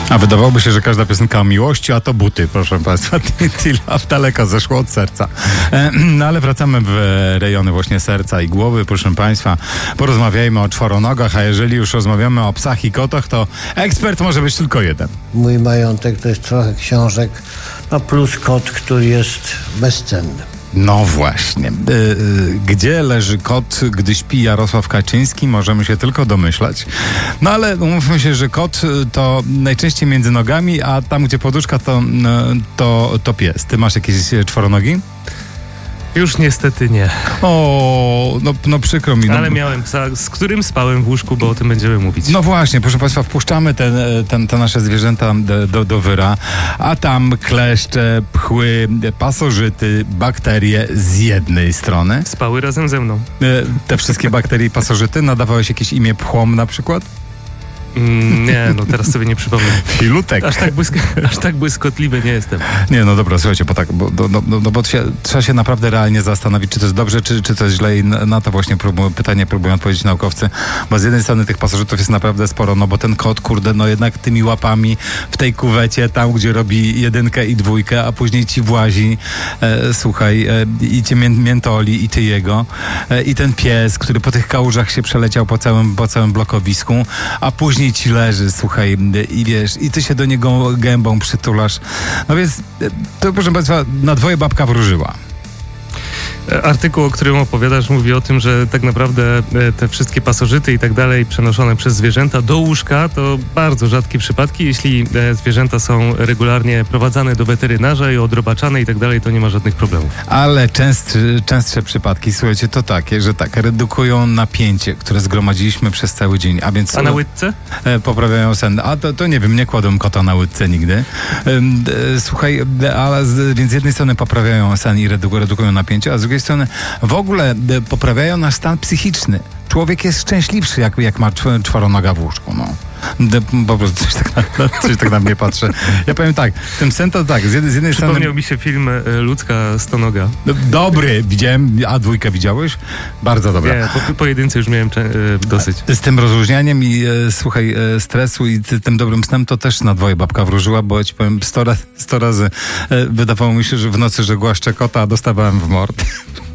A wydawałoby się, że każda piosenka o miłości, a to buty, proszę Państwa. T-Love daleko zeszło od serca. No ale wracamy w rejony właśnie serca i głowy, proszę Państwa. Porozmawiajmy o czworonogach, a jeżeli już rozmawiamy o psach i kotach, to ekspert może być tylko jeden. Mój majątek to jest trochę książek, no plus kot, który jest bezcenny. No właśnie. Gdzie leży kot, gdy śpi Jarosław Kaczyński? Możemy się tylko domyślać. No ale umówmy się, że kot to najczęściej między nogami, a tam, gdzie poduszka, to pies. Ty masz jakieś czworonogi? Już niestety nie. O, no przykro mi. Ale miałem psa, z którym spałem w łóżku, bo o tym będziemy mówić. No właśnie, proszę Państwa, wpuszczamy te nasze zwierzęta do wyra, a tam kleszcze, pchły, pasożyty, bakterie z jednej strony. Spały razem ze mną. Te wszystkie bakterie i pasożyty, nadawałeś jakieś imię pchłom na przykład? Nie, no teraz sobie nie przypomnę. Filutek. Aż tak błyskotliwy nie jestem. Nie, no dobra, słuchajcie, bo trzeba się naprawdę realnie zastanowić, czy to jest dobrze, czy to jest źle, i na to właśnie pytanie próbują odpowiedzieć naukowcy, bo z jednej strony tych pasożytów jest naprawdę sporo, no bo ten kot, kurde, no jednak tymi łapami w tej kuwecie, tam gdzie robi 1 i 2, a później ci włazi, słuchaj, i cię miętoli, i ty jego, i ten pies, który po tych kałużach się przeleciał po całym blokowisku, a później ci leży, słuchaj, i wiesz, i ty się do niego gębą przytulasz. No więc to, proszę Państwa, na dwoje babka wróżyła. Artykuł, o którym opowiadasz, mówi o tym, że tak naprawdę te wszystkie pasożyty i tak dalej przenoszone przez zwierzęta do łóżka to bardzo rzadkie przypadki. Jeśli zwierzęta są regularnie prowadzane do weterynarza i odrobaczane i tak dalej, to nie ma żadnych problemów. Ale częstsze przypadki, słuchajcie, to takie, że tak, redukują napięcie, które zgromadziliśmy przez cały dzień, a więc... A na łydce? Poprawiają sen. A to nie wiem, nie kładłem kota na łydce nigdy. Słuchaj, więc z jednej strony poprawiają sen i redukują napięcie, a z drugiej strony w ogóle poprawiają nasz stan psychiczny. Człowiek jest szczęśliwszy, jak ma czworonoga w łóżku, no. Po prostu coś tak na mnie patrzy. Ja powiem tak, w tym sen to tak, z jednej strony... Przypomniał mi się film Ludzka stonoga. Dobry, widziałem, a 2 widziałeś? Bardzo dobra. Nie, po jedynce już miałem dosyć. Z tym rozluźnianiem i słuchaj, stresu i tym dobrym snem to też na dwoje babka wróżyła, bo ja ci powiem 100 razy wydawało mi się, że w nocy, że głaszczę kota, a dostawałem w mord.